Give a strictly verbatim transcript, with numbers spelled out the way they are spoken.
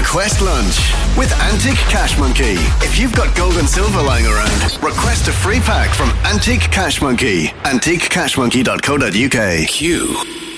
Request lunch with Antique Cash Monkey. If you've got gold and silver lying around, request a free pack from Antique Cash Monkey. antique cash monkey dot co dot uk. Q